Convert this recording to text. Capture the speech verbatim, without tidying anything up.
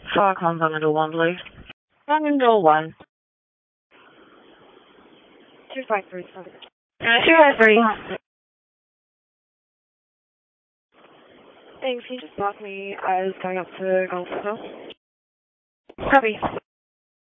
Four Continental One, please. Continental One. Two five three. Uh, two five three. Thanks, can you just block me as going up to Golf Hill? Copy.